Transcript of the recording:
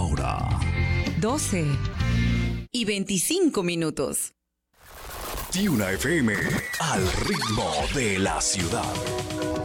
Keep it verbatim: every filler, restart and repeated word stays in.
hora doce y veinticinco minutos. Tiuna F M, al ritmo de la ciudad.